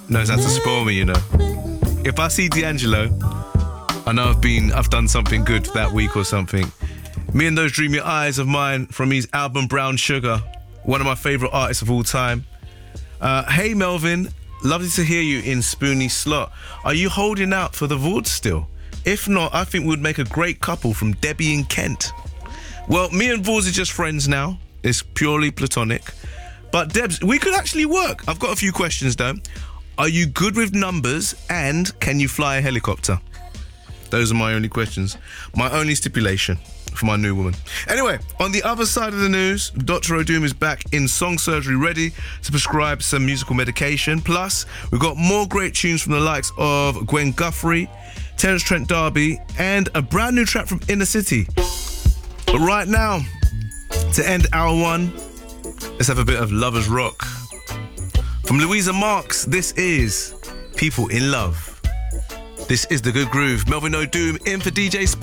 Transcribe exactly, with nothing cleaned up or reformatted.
knows how to spoil me, you know. If I see D'Angelo, I know I've been, I've done something good that week or something. Me and those dreamy eyes of mine from his album Brown Sugar, one of my favourite artists of all time. Uh, hey Melvin, lovely to hear you in Spoony Slot. Are you holding out for the Vauds still? If not, I think we'd make a great couple from Debbie and Kent. Well, me and Vauds are just friends now. It's purely platonic. But Debs, we could actually work. I've got a few questions though. Are you good with numbers and can you fly a helicopter? Those are my only questions. My only stipulation for my new woman. Anyway, on the other side of the news, Doctor O'Doom is back in song surgery ready to prescribe some musical medication. Plus, we've got more great tunes from the likes of Gwen Guthrie, Terence Trent D'Arby, and a brand new track from Inner City. But right now, to end hour one, let's have a bit of Lovers Rock. From Louisa Marks, this is People in Love. This is The Good Groove. Melvin O'Doom in for D J Sp-